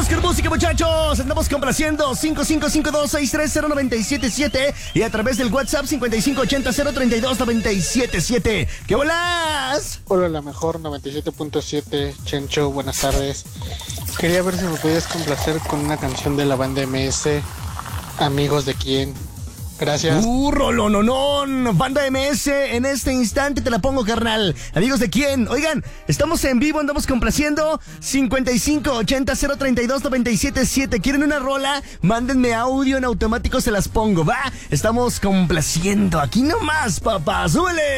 Vámonos con música, muchachos. Andamos complaciendo 5552-630-977 y a través del WhatsApp 5580-032-977. ¿Qué volás? Hola, la mejor 97.7, Chencho, buenas tardes. Quería ver si me podías complacer con una canción de la banda MS, Amigos de quién. Gracias. Rolononón, banda MS, en este instante te la pongo, carnal. Amigos de quién, oigan, estamos en vivo, andamos complaciendo 5580-032-977. ¿Quieren una rola? Mándenme audio, en automático se las pongo, ¿va? Estamos complaciendo, aquí nomás, papá, súbele.